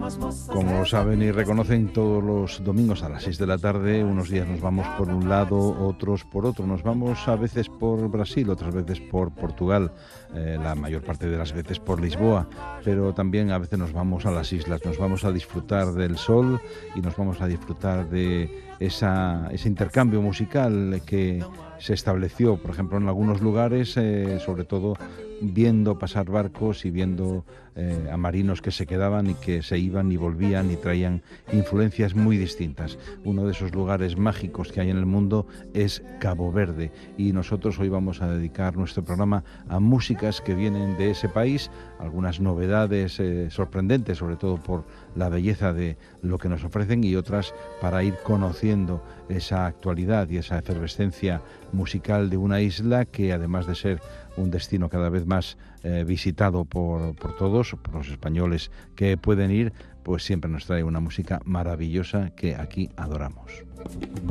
Como saben y reconocen, todos los domingos a las 6 de la tarde, unos días nos vamos por un lado, otros por otro. Nos vamos a veces por Brasil, otras veces por Portugal, la mayor parte de las veces por Lisboa, pero también a veces nos vamos a las islas, nos vamos a disfrutar del sol y nos vamos a disfrutar de ese intercambio musical que se estableció, por ejemplo, en algunos lugares, sobre todo viendo pasar barcos y viendo a marinos que se quedaban y que se iban y volvían y traían influencias muy distintas. Uno de esos lugares mágicos que hay en el mundo es Cabo Verde, y nosotros hoy vamos a dedicar nuestro programa a músicas que vienen de ese país, algunas novedades sorprendentes, sobre todo por la belleza de lo que nos ofrecen, y otras para ir conociendo esa actualidad y esa efervescencia musical de una isla que, además de ser un destino cada vez más visitado por todos, por los españoles que pueden ir, pues siempre nos trae una música maravillosa que aquí adoramos.